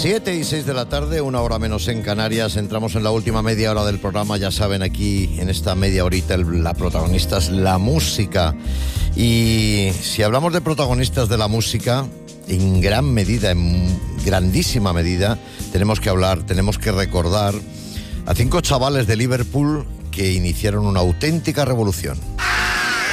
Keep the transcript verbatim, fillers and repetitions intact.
Siete y seis de la tarde, una hora menos en Canarias. Entramos en la última media hora del programa. Ya saben, aquí en esta media horita el, la protagonista es la música. Y si hablamos de protagonistas de la música, en gran medida, en grandísima medida, tenemos que hablar, tenemos que recordar a cinco chavales de Liverpool que iniciaron una auténtica revolución.